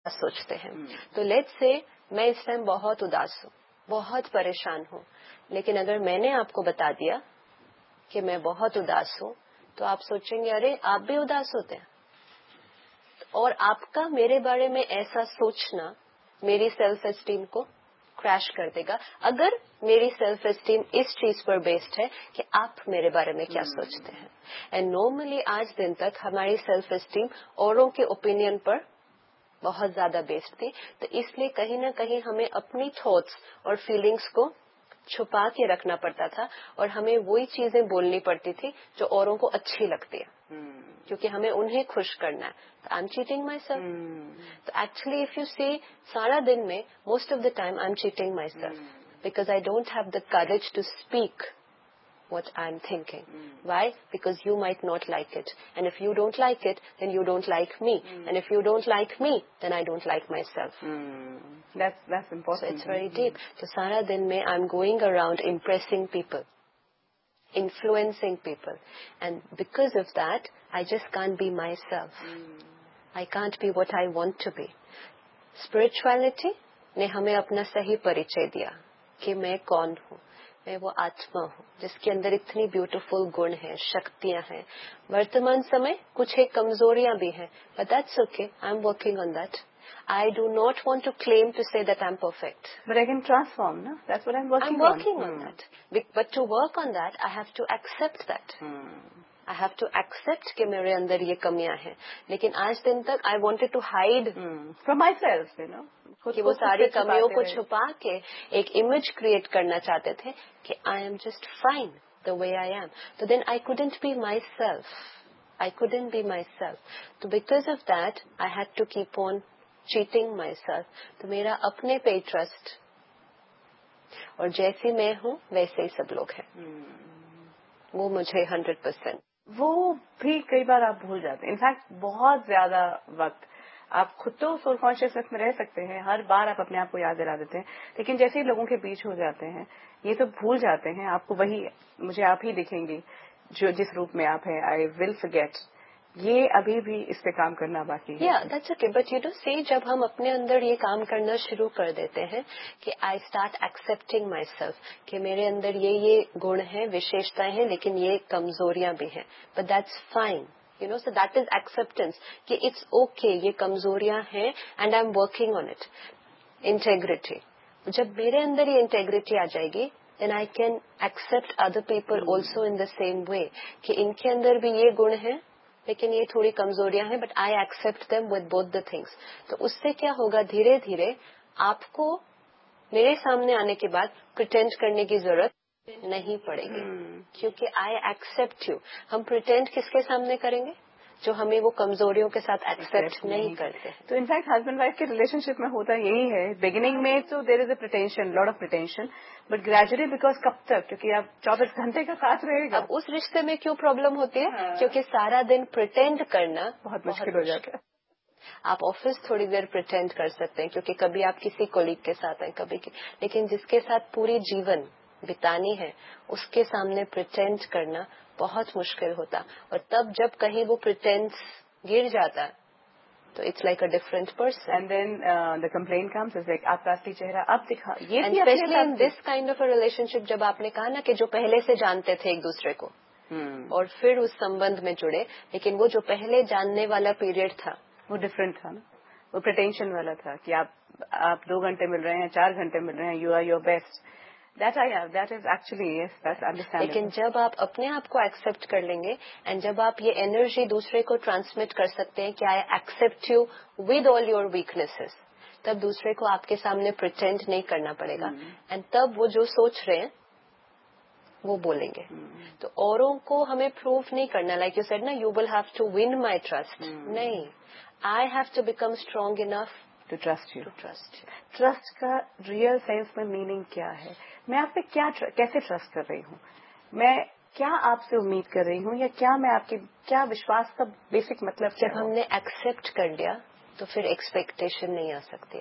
سوچتے ہیں. تو لیٹس سے میں اس ٹائم بہت اداس ہوں, بہت پریشان ہوں, لیکن اگر میں نے آپ کو بتا دیا کہ میں بہت اداس ہوں تو آپ سوچیں گے ارے آپ بھی اداس ہوتے ہیں, اور آپ کا میرے بارے میں ایسا سوچنا میری سیلف اسٹیم کو کریش کر دے گا, اگر میری سیلف اسٹیم اس چیز پر بیسڈ ہے کہ آپ میرے بارے میں کیا سوچتے ہیں. اینڈ نارملی آج دن تک ہماری سیلف اسٹیم اوروں کے اوپینین پر بہت زیادہ بیسڈ تھی, تو اس لیے کہیں نہ کہیں ہمیں اپنی تھاٹس اور فیلنگس کو چھپا کے رکھنا پڑتا تھا, اور ہمیں وہی چیزیں بولنی پڑتی تھی جو اوروں کو اچھی لگتی ہے, کیونکہ ہمیں انہیں خوش کرنا ہے. I am cheating my self. تو ایکچولی اف یو سی سارا دن میں most of the time I am cheating my self because I don't have the courage to speak what I'm thinking. Why? Because you might not like it. And if you don't like it, then you don't like me. And if you don't like me, then I don't like myself. That's important. So it's very deep. So sara din mein I'm going around impressing people, influencing people. And because of that, I just can't be myself. I can't be what I want to be. Spirituality ne hame apna sahi parichay diya کہ میں کون ہوں. میں وہ آتما ہوں جس کے اندر اتنی بیوٹیفل گن ہیں, شکتیاں ہیں. ورتمان سمے کچھ ایک کمزوریاں بھی ہیں, but that's okay. I'm working on that. I do not want to claim to say that I'm perfect. But I can transform, no? That's what I'm working on. I'm working on that. But to work on that, I have to accept that. I have to accept کہ میرے اندر یہ کمیاں ہیں. لیکن آج دن تک I wanted to hide from myself, you know. کہ وہ ساری کمیوں کو چھپا کے ایک امیج کریٹ کرنا چاہتے تھے کہ I am just find the way I am. تو دین I couldn't be my self. تو because of that I had to keep on cheating my self. تو میرا اپنے پہ ٹرسٹ, اور جیسی میں ہوں ویسے ہی سب لوگ ہیں, وہ مجھے 100%. وہ بھی کئی بار آپ بھول جاتے ہیں. انفیکٹ بہت زیادہ وقت آپ خود تو سول کانشیسنس میں رہ سکتے ہیں, ہر بار آپ اپنے آپ کو یاد دلا دیتے ہیں, لیکن جیسے ہی لوگوں کے بیچ ہو جاتے ہیں یہ تو بھول جاتے ہیں. آپ کو وہی مجھے آپ ہی دکھیں گی جو جس روپ میں آپ ہیں. آئی ول فارگیٹ. یہ ابھی بھی اس پہ کام کرنا باقی ہے. That's okay. But you do see جب ہم اپنے اندر یہ کام کرنا شروع کر دیتے ہیں کہ I start accepting my self کہ میرے اندر یہ گن ہیں, وشیشتائیں ہیں, لیکن یہ کمزوریاں بھی ہیں, but that's fine. So that is acceptance کہ it's okay, یہ کمزوریاں ہیں and I'm working on it. Integrity. جب میرے اندر یہ integrity آ جائے گی then I can accept other people also in the same way کہ ان کے اندر بھی یہ گن ہیں لیکن یہ تھوڑی کمزوریاں ہیں, but I accept them with both the things. تو اس سے کیا ہوگا, دھیرے دھیرے آپ کو میرے سامنے آنے کے بعد pretend کرنے کی ضرورت نہیں پڑے گی, کیونکہ آئی ایکسپٹ یو. ہم پریٹینڈ کس کے سامنے کریں گے جو ہمیں وہ کمزوریوں کے ساتھ ایکسپٹ نہیں کرتے. تو انفیکٹ ہسبینڈ وائف کے ریلیشن شپ میں ہوتا یہی ہے. بگننگ میں تو دیر از اے پریٹینشن, lot of پریٹینشن, but gradually because کب تک, کیونکہ آپ 24 گھنٹے کا ساتھ رہے گا. اب اس رشتے میں کیوں پرابلم ہوتی ہے, کیونکہ سارا دن پریٹینڈ کرنا بہت مشکل ہو جاتا ہے. آپ آفس تھوڑی دیر پریٹینڈ کر سکتے ہیں کیونکہ کبھی آپ کسی کولیگ کے ساتھ ہیں, کبھی لیکن جس کے ساتھ پوری جیون بتانی ہے اس کے سامنے پریٹینڈ کرنا بہت مشکل ہوتا. اور تب جب کہیں وہ پریٹینس گر جاتا تو it's like a different person. And then the complaint comes is like آپ کا اصلی چہرہ اب دکھا. یہ especially in this kind of a relation شپ, جب آپ نے کہا نا کہ جو پہلے سے جانتے تھے ایک دوسرے کو اور پھر اس سمبند میں جڑے, لیکن وہ جو پہلے جاننے والا پیریڈ تھا وہ ڈفرینٹ تھا نا, وہ پریٹینشن والا تھا کہ آپ 2 گھنٹے مل رہے ہیں, 4 گھنٹے مل رہے ہیں, you are your best. That is actually, yes, that's understandable. لیکن جب آپ اپنے آپ کو ایکسپٹ کر لیں گے اینڈ جب آپ یہ انرجی دوسرے کو ٹرانسمٹ کر سکتے ہیں کہ I accept you with all your weaknesses, تب دوسرے کو آپ کے سامنے پریٹینڈ نہیں کرنا پڑے گا. اینڈ تب وہ جو سوچ رہے ہیں وہ بولیں گے. تو اوروں کو ہمیں پروو نہیں کرنا, لائک یو سیڈ نا, you will have to one my trust. نہیں, I have to become strong enough to trust you. Trust کا ریئل سینس میں میننگ کیا ہے؟ میں آپ پہ کیسے ٹرسٹ کر رہی ہوں؟ میں کیا آپ سے امید کر رہی ہوں, یا کیا میں آپ کے کیا وشواس کا بیسک مطلب کیا؟ جب ہم نے ایکسپٹ کر لیا تو پھر ایکسپیکٹیشن نہیں آ سکتی.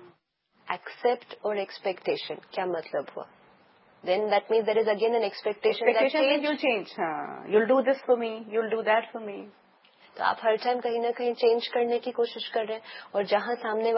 ایکسپٹ اور ایکسپیکٹیشن کیا مطلب ہوا؟ Then that means there is again an expectation that you'll change. You'll do this for me, you'll do that for me. تو آپ ہر ٹائم کہیں نہ کہیں چینج کرنے کی کوشش کر رہے ہیں, اور جہاں سامنے